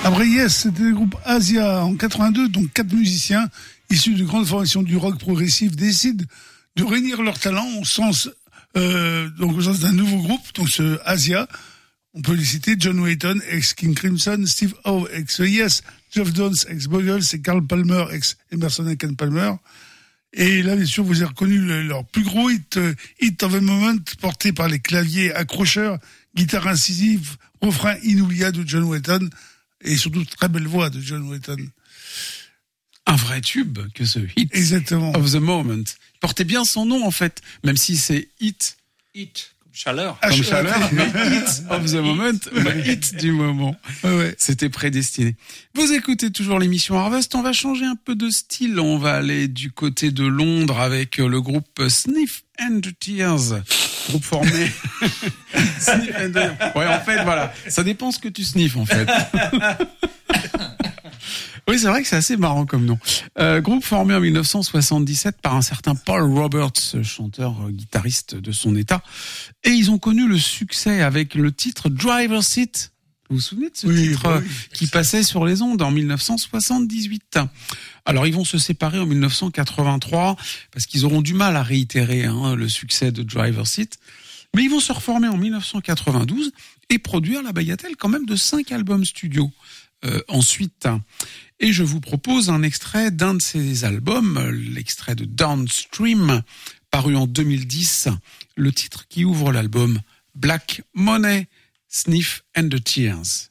Après Yes, c'était le groupe Asia en 82, donc 4 musiciens issus de grandes formations du rock progressif décident de réunir leur talent au sens d'un nouveau groupe, donc ce Asia. On peut les citer: John Wetton, ex-King Crimson, Steve Howe, ex-Yes, Geoff Downes, ex-Buggles, et Carl Palmer, ex-Emerson & Palmer. Et là, bien sûr, vous avez reconnu leur plus gros hit, Hit of a Moment, porté par les claviers accrocheurs, guitare incisive, refrain inoubliable de John Wetton, et surtout très belle voix de John Wetton. Un vrai tube que ce Hit Exactement. of the Moment. Il portait bien son nom, en fait, même si c'est Hit. Hit, comme chaleur. Comme chaleur, mais Hit of the Moment, le hit du moment. Ouais. C'était prédestiné. Vous écoutez toujours l'émission Harvest, on va changer un peu de style, on va aller du côté de Londres avec le groupe Sniff and Tears, groupe formé. Sniff and Tears. Ouais, en fait, voilà, ça dépend ce que tu sniffes, en fait. Oui, c'est vrai que c'est assez marrant comme nom. Groupe formé en 1977 par un certain Paul Roberts, chanteur guitariste de son état. Et ils ont connu le succès avec le titre Driver's Seat. Vous vous souvenez de ce titre qui passait sur les ondes en 1978? Alors, ils vont se séparer en 1983 parce qu'ils auront du mal à réitérer le succès de Driver's Seat. Mais ils vont se reformer en 1992 et produire la bagatelle quand même de 5 albums studio. Ensuite, et je vous propose un extrait d'un de ces albums, l'extrait de Downstream, paru en 2010, le titre qui ouvre l'album, Black Money, Sniff and the Tears.